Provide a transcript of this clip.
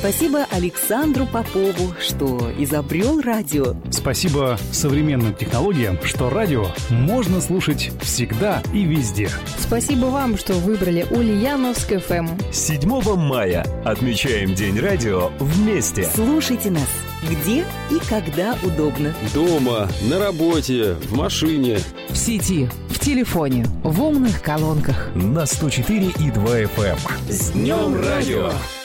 Спасибо Александру Попову, что изобрел радио. Спасибо современным технологиям, что радио можно слушать всегда и везде. Спасибо вам, что выбрали Ульяновск ФМ. 7 мая отмечаем День радио вместе. Слушайте нас где и когда удобно. Дома, на работе, в машине. В сети, в телефоне, в умных колонках. На 104,2 FM. С Днем радио!